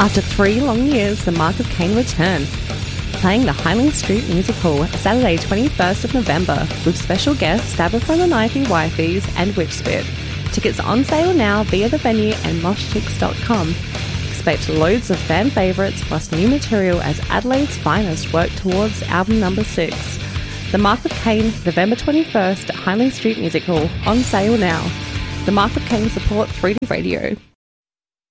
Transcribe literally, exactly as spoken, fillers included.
After three long years, the Mark of Cain return, playing the Highland Street Music Hall Saturday twenty-first of November with special guests Stabber from the Knifey Wifeys and Witchspit. Tickets on sale now via the venue and mosh chicks dot com. Expect loads of fan favourites plus new material as Adelaide's finest work towards album number six. The Mark of Cain, November twenty-first at Highland Street Music Hall, on sale now. The Mark of Cain support three D Radio.